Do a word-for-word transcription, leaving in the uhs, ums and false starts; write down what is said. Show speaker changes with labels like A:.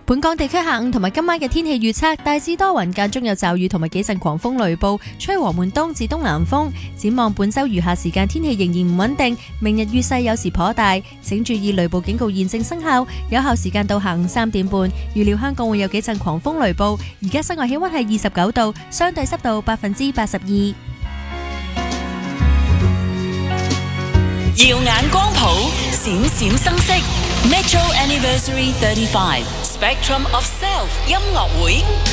A: 本港地區下午同埋今晚嘅天氣預測，大致多雲，間中有驟雨同埋幾陣狂風雷暴，吹和緩東至東南風。展望本周餘下時間天氣仍然唔穩定，明日雨勢有時頗大，請注意雷暴警告現正生效，有效時間到下午三點半。預料香港會有幾陣狂風雷暴。而家室外氣溫係二十九度，相對濕度百分之八十二。
B: 耀眼光譜，閃閃生色 ，Metro Anniversary thirty-five Spectrum of Self 音樂會。